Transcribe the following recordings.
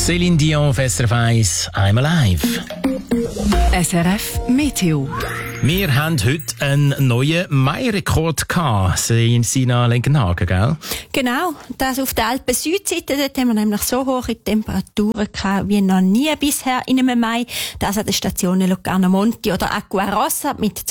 Céline Dion auf SRF 1, I'm Alive. SRF Meteo. Wir haben heute einen neuen Mai-Rekord gehabt, Sina Lenkenhagen, gell? Genau, das auf der Alpen-Südseite, dort haben wir nämlich so hohe Temperaturen gehabt wie noch nie bisher in einem Mai. Das an den Stationen Locarno Monti oder Aquarossa mit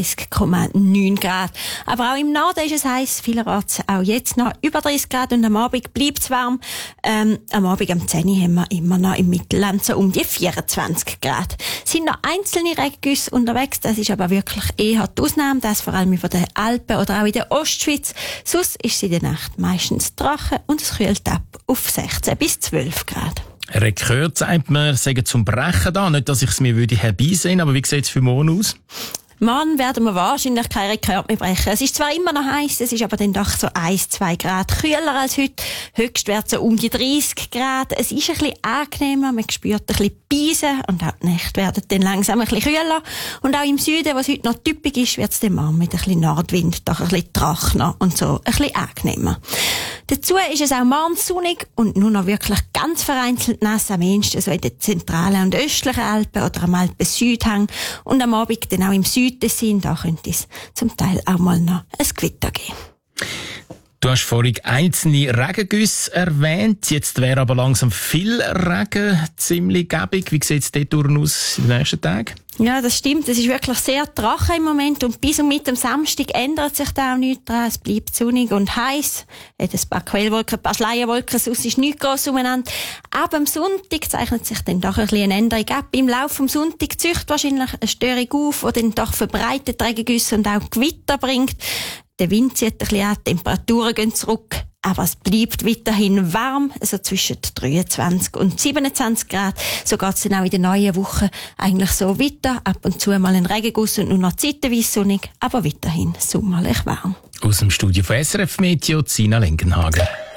32,9 Grad. Aber auch im Norden ist es heiß, vielerorts auch jetzt noch über 30 Grad und am Abend bleibt es warm. Am Abend am 10 Uhr haben wir immer noch im Mittelland so um die 24 Grad. Es sind noch einzelne Regengüsse unterwegs, das ist aber wirklich eher die Ausnahme, das vor allem über den Alpen oder auch in der Ostschweiz. Sonst ist es in der Nacht meistens trocken und es kühlt ab auf 16 bis 12 Grad. Rekord, sagt man, sagen zum Brechen da. Nicht, dass ich es mir herbeisehen, aber wie sieht es für morgen aus? Morgen werden wir wahrscheinlich keinen Rekord mehr brechen. Es ist zwar immer noch heiß, es ist aber dann doch so 1-2 Grad kühler als heute. Höchstwert so um die 30 Grad. Es ist ein bisschen angenehmer, man spürt ein bisschen Beisen und auch die Nächte werden dann langsam ein bisschen kühler. Und auch im Süden, was heute noch typisch ist, wird es dann morgen mit ein bisschen Nordwind doch ein bisschen trockener und so ein bisschen angenehmer. Dazu ist es auch morgen sonnig und nur noch wirklich ganz vereinzelt nass, am ehesten so in den zentralen und östlichen Alpen oder am Alpen-Südhang und am Abend dann auch im Süden sind, da könnte es zum Teil auch mal noch ein Gewitter geben. Du hast vorhin einzelne Regengüsse erwähnt, jetzt wäre aber langsam viel Regen ziemlich gäbig. Wie sieht es dort aus in den nächsten Tagen? Ja, das stimmt. Es ist wirklich sehr trocken im Moment und bis und mit dem Samstag ändert sich da auch nichts dran. Es bleibt sonnig und heiß. Hat ein paar Quellwolken, ein paar Schleierwolken, sonst ist nichts gross umeinander. Ab am Sonntag zeichnet sich dann doch ein bisschen eine Änderung ab. Im Laufe vom Sonntag zieht wahrscheinlich eine Störung auf, die dann doch verbreitet Regengüsse und auch Gewitter bringt. Der Wind zieht ein bisschen an, die Temperaturen gehen zurück. Aber es bleibt weiterhin warm, also zwischen 23 und 27 Grad. So geht es dann auch in der neuen Woche eigentlich so weiter. Ab und zu mal ein Regenguss und nur noch zeitweise sonnig, aber weiterhin sommerlich warm. Aus dem Studio von SRF Meteo, Sina Lenkenhagen.